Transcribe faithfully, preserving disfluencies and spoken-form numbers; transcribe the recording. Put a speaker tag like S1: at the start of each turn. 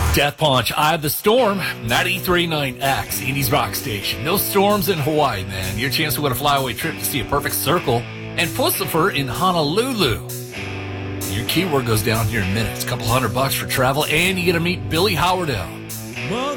S1: Death Punch, Eye of the Storm, ninety-three point nine X, Indies Rock Station. No storms in Hawaii, man. Your chance to win a flyaway trip to see a perfect circle. And Pussifer in Honolulu. Your keyword goes down here in minutes. A couple hundred bucks for travel, and you get to meet Billy Howardell.